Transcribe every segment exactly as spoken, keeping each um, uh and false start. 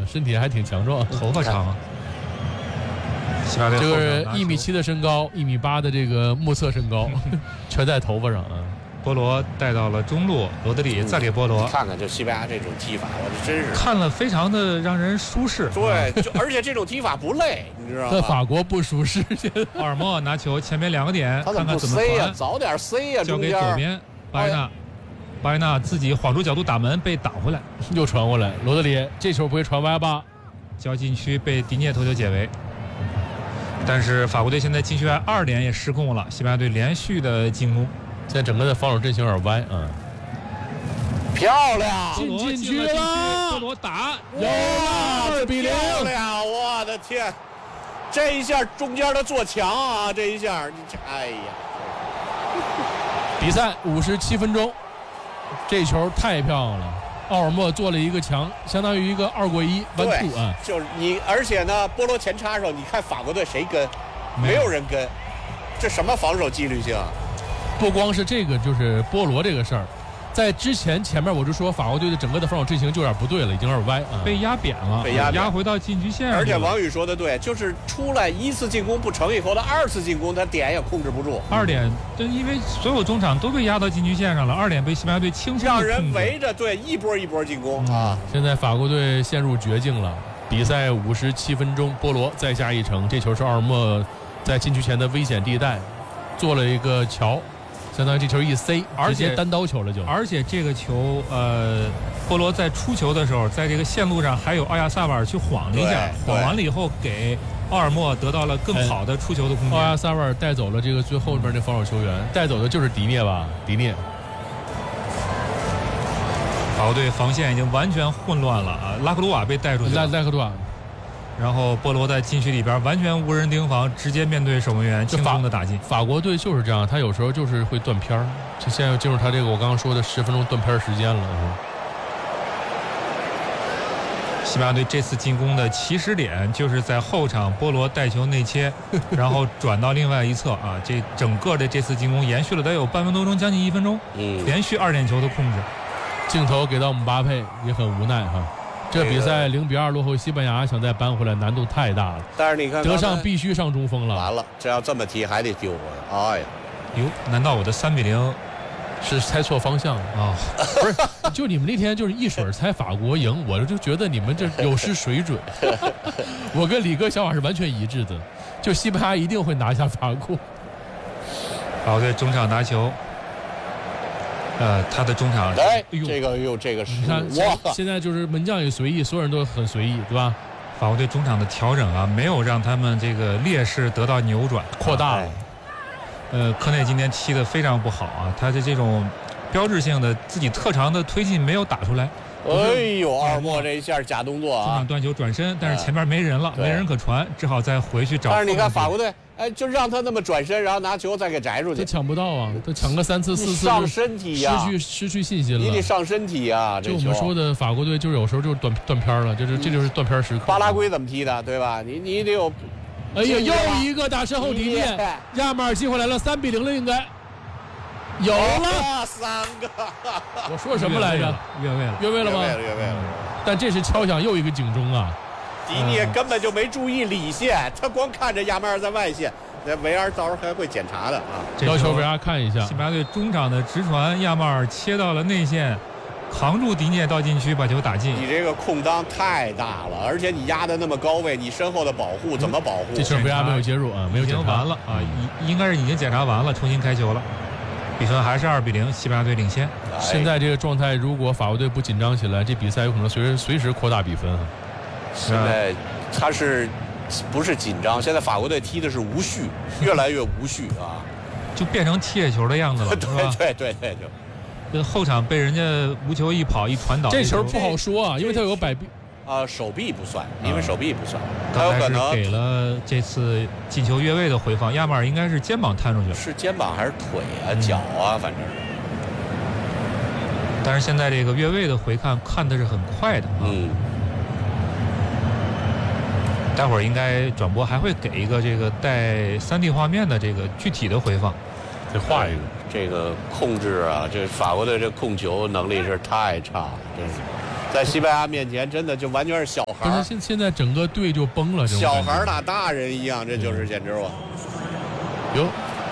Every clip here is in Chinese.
身体还挺强壮， 头发长。 这个一米七的身高，一米八的这个目测身高，全在头发上啊。 波罗带到了中路，罗德里再给波罗。 看看这西班牙这种踢法，我这真是看了非常的让人舒适。 对，就而且这种踢法不累，你知道吗？ 在法国不舒适。 奥尔莫拿球，前面两个点， 他怎么不塞呀？早点塞呀！ 交给左边巴耶纳，巴耶纳自己晃出角度打门，被挡回来， 又传过来。罗德里这球不会传歪吧？ 交禁区被迪涅头球解围。但是法国队现在禁区外二点也失控了，西班牙队连续的进攻。 现在整个的防守阵型有点歪啊！ 漂亮， 进禁区了， 波罗打有了，二比零！漂亮，我的天，这一下中间的做墙啊，这一下，哎呀！ 比赛五十七分钟，这球太漂亮了，奥尔莫做了一个墙，相当于一个二过一弯兔啊！ 就是你，而且呢，波罗前插的时候，你看法国队谁跟？没有人跟，这什么防守纪律性啊！ 不光是这个，就是波罗这个事儿，在之前前面我就说法国队的整个的防守阵型就有点不对了，已经有点歪啊， 被压扁了， 被压压回到禁区线。 而且王宇说的对，就是出来一次进攻不成以后的二次进攻，他点也控制不住。 二点，就因为所有中场都被压到禁区线上了，二点被西班牙队轻松让人围着，对，一波一波进攻啊！ 现在法国队陷入绝境了。比赛五十七分钟，波罗再下一城，这球是奥尔莫在禁区前的危险地带做了一个桥。相当于这球一塞，直接单刀球了就。 而且这个球，呃，波罗在出球的时候，在这个线路上还有奥亚萨瓦尔去晃了一下，晃完了以后给奥尔莫得到了更好的出球的空间。 奥亚萨瓦尔带走了这个最后边的防守球员，带走的就是迪涅吧？迪涅。 法国队防线已经完全混乱了啊！拉克鲁瓦被带出去了， 拉克鲁瓦。 然后波罗在禁区里边完全无人盯防，直接面对守门员轻松的打进。 法国队就是这样，他有时候就是会断片儿。就现在进入他这个我刚刚说的十分钟断片时间了。 西班牙队这次进攻的起始点就是在后场，波罗带球内切，然后转到另外一侧啊。这整个的这次进攻延续了得有半分多钟，将近一分钟， 嗯， 连续二点球的控制。 镜头给到姆巴佩也很无奈哈。这比赛零比二落后西班牙，想再扳回来难度太大了。 但是你看， 德尚必须上中锋了。 完了，这要这么踢还得丢回来。哎呀， 哟，难道我的三比零是猜错方向了啊？不是，就你们那天就是一水猜法国赢，我就觉得你们这有失水准。我跟李哥想法是完全一致的，就西班牙一定会拿下法国。 法国队中场拿球。呃，他的中场， 哎，这个又这个是， 哇！现在就是门将也随意，所有人都很随意，对吧？ 法国队中场的调整啊，没有让他们这个劣势得到扭转， 扩大了。 呃，科内今天踢得非常不好啊，他的这种标志性的自己特长的推进没有打出来。 哎呦，奥尔莫这一下假动作啊！ 中场断球转身，但是前面没人了，没人可传，只好再回去找。 但是你看法国队，哎，就让他那么转身，然后拿球再给摘出去， 他抢不到啊！他抢个三次四次， 上身体呀， 失去失去信心了。 你得上身体呀！ 就我们说的，法国队就是有时候就是断断片了，就是这就是断片时刻。 巴拉圭怎么踢的，对吧？你你得有。 哎呀，又一个打身后底线，亚马尔进回来了，三比零了，应该。有了三个， 我说什么来着？ 越位了， 越位了吗？ 越位了，越位了。 但这是敲响又一个警钟啊！ 迪涅根本就没注意里线，他光看着亚马尔在外线，那维阿到时候还会检查的啊。 要求维阿看一下。 西班牙队中场的直传，亚马尔切到了内线，扛住迪涅到禁区把球打进。 你这个空当太大了，而且你压的那么高位，你身后的保护怎么保护？ 这球维阿没有介入啊，没有检查完了啊，应该是已经检查完了，重新开球了。比分还是二比零，西班牙队领先。 现在这个状态，如果法国队不紧张起来，这比赛有可能随时随时扩大比分。 现在他是不是紧张？现在法国队踢的是无序，越来越无序啊， 就变成踢野球的样子了， 对对对对， 就后场被人家无球一跑一传导。 这球不好说啊，因为他有摆臂。 啊，手臂不算，因为手臂不算， 他有可能给了这次进球越位的回放。亚马尔应该是肩膀探出去了， 是肩膀还是腿啊、脚啊，反正。 但是现在这个越位的回看看的是很快的啊。 嗯。 待会儿应该转播还会给一个这个带三 D 画面的这个具体的回放， 得画一个。 这个控制啊，这法国队这控球能力是太差了，真是。 在西班牙面前，真的就完全是小孩。 但是现现在整个队就崩了， 小孩打大人一样，这就是简直我。 哟，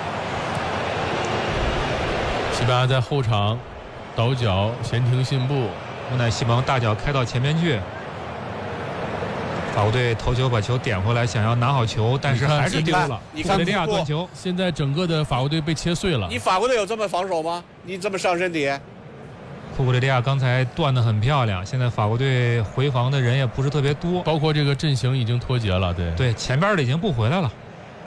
西班牙在后场倒脚闲庭信步， 无奈西蒙大脚开到前面去。法国队头球把球点回来，想要拿好球，但是还是丢了。 你看， 库库雷利亚断球， 现在整个的法国队被切碎了。 你法国队有这么防守吗？你这么上身体？ 库库雷利亚刚才断得很漂亮，现在法国队回防的人也不是特别多， 包括这个阵型已经脱节了。对对，前边的已经不回来了。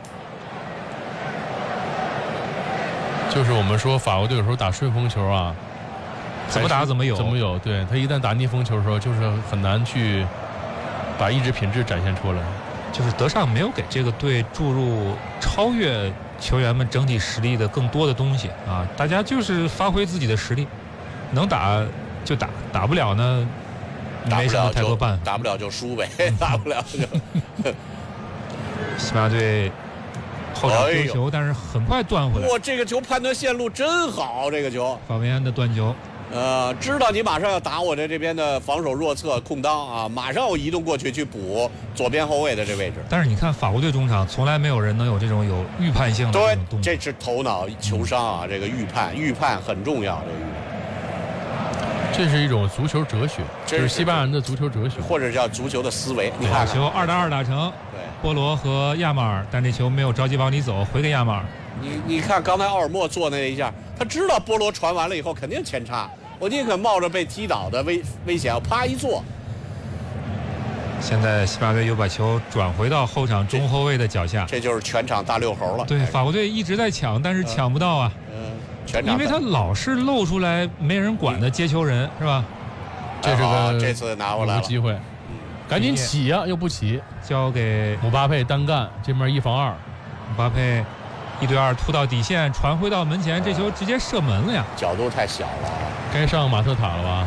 就是我们说法国队有时候打顺风球啊， 怎么打怎么有， 怎么有。对他一旦打逆风球的时候，就是很难去把意志品质展现出来。 就是德尚没有给这个队注入超越球员们整体实力的更多的东西啊，大家就是发挥自己的实力，能打就打，打不了呢，没什么太多办法， 打不了就输呗，打不了就。 西班牙队后场丢球，但是很快断回来。 哇，这个球判断线路真好，这个球。 法维安的断球。 呃，知道你马上要打我的这边的防守弱侧空当啊，马上我移动过去去补左边后卫的这位置。 但是你看法国队中场，从来没有人能有这种有预判性的这种动作。 对，这是头脑球商啊，这个预判，预判很重要。这个预判， 这是一种足球哲学，这是西班牙人的足球哲学， 或者叫足球的思维。你看， 球二打二打成， 对， 波罗和亚马尔，但这球没有着急往里走，回给亚马尔。 你你看刚才奥尔莫做那一下，他知道波罗传完了以后肯定前插。我宁可冒着被踢倒的危危险，我啪一做。 现在西班牙队又把球转回到后场中后卫的脚下， 这就是全场大六猴了。 对，法国队一直在抢，但是抢不到啊。 嗯，全场因为他老是露出来没人管的接球人，是吧？ 这是个这次拿过来了机会，赶紧起呀，又不起， 交给姆巴佩单干，这边一防二， 姆巴佩一对二突到底线，传回到门前，这球直接射门了呀！ 角度太小了， 该上马特塔了吧？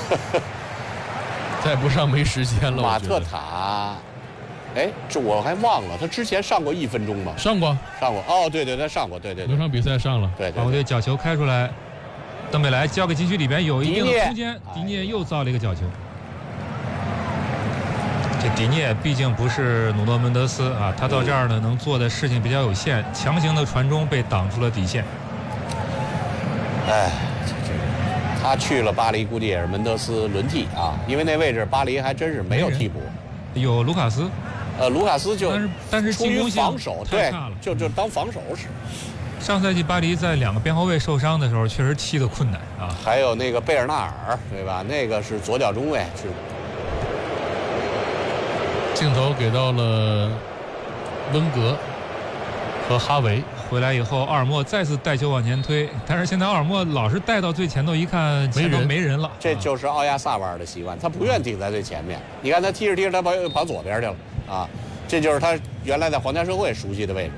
再不上没时间了。 马特塔，哎，这我还忘了，他之前上过一分钟吗？ 上过， 上过。哦，对对，他上过，对对。 有场比赛上了。 对对。 法国队角球开出来，登贝莱交给禁区里边有一定的空间，迪涅又造了一个角球。这迪涅毕竟不是努诺门德斯啊，他到这儿呢能做的事情比较有限，强行的传中被挡出了底线。 哎，他去了巴黎，估计也是门德斯轮替啊，因为那位置巴黎还真是没有替补， 有卢卡斯， 呃，卢卡斯就但是但是进攻性防守对，就就当防守使。 上赛季巴黎在两个边后卫受伤的时候，确实踢得困难啊。 还有那个贝尔纳尔，对吧？那个是左脚中卫是。 镜头给到了温格和哈维， 回来以后，奥尔莫再次带球往前推，但是现在奥尔莫老是带到最前头，一看前头没人了。 这就是奥亚萨瓦尔的习惯，他不愿顶在最前面。你看他踢着踢着，他跑跑左边去了啊！这就是他原来在皇家社会熟悉的位置。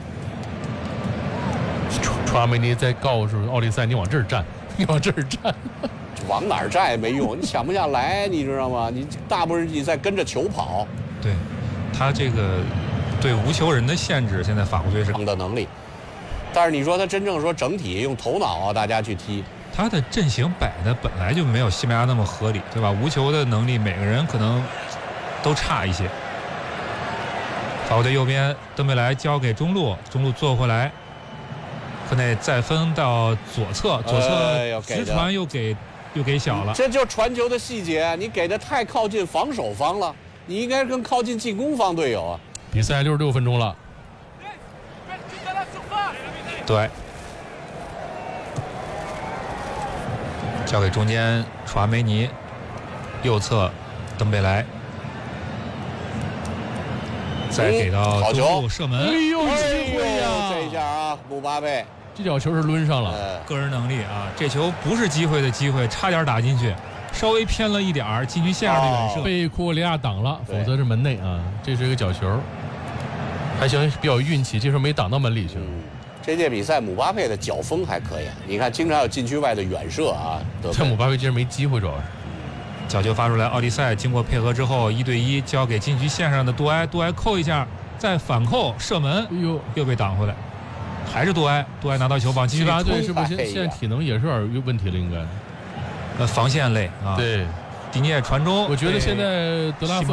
传梅尼在告诉奥利塞：“你往这儿站，你往这儿站。” 往哪儿站也没用，你抢不下来，你知道吗？你大部分你在跟着球跑。 对，他这个对无球人的限制，现在法国队是的能力。但是你说他真正说整体用头脑啊，大家去踢， 他的阵型摆的本来就没有西班牙那么合理，对吧？无球的能力，每个人可能都差一些。法国队右边，登贝莱交给中路，中路做回来，科内再分到左侧，左侧直传又给。又给小了， 这就传球的细节，你给的太靠近防守方了，你应该更靠近进攻方队友啊。 比赛六十六分钟了， 对，交给中间传梅尼，右侧登贝莱，再给到中路射门， 哎呦，机会呀！ 这一下啊，姆巴佩。 这脚球是抡上了， 呃、 个人能力啊！这球不是机会的机会，差点打进去，稍微偏了一点儿，禁区线上的远射， 哦、被库利亚挡了，否则是门内啊。这是一个角球，还行，比较运气，这时候没挡到门里去。 嗯、这届比赛姆巴佩的脚风还可以，你看经常有禁区外的远射啊。 这姆巴佩今儿没机会，主要是。 角球发出来，奥利塞经过配合之后，一对一交给禁区线上的杜埃，杜埃扣一下，再反扣射门， 哎呦， 又被挡回来。还是杜埃，杜埃拿到球往西班牙队是不是现现在体能也是有点问题了？应该， 呃，防线类啊， 对， 迪涅传中， 我觉得现在德拉芬。